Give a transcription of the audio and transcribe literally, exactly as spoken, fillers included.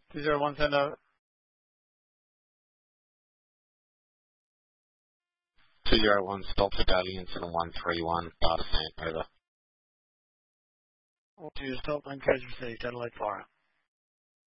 two zero one send out. two zero one stop Medallion seven one three one, data sent, over. We'll do stop on Treasure City, satellite far.